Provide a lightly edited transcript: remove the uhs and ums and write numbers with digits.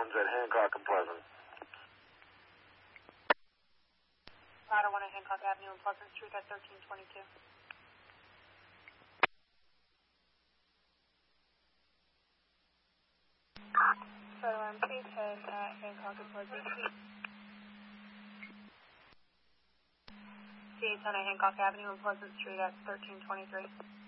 1's at Hancock and Pleasant. Ladder 1 at Hancock Avenue and Pleasant Street at 1322. Alarm 310 at Hancock and Pleasant Street. C810 at Hancock Avenue and Pleasant Street at 1323.